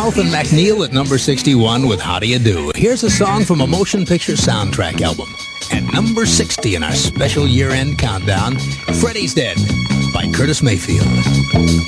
South and McNeil at number 61 with How Do You Do. Here's a song from a motion picture soundtrack album. At number 60 in our special year-end countdown, Freddy's Dead by Curtis Mayfield.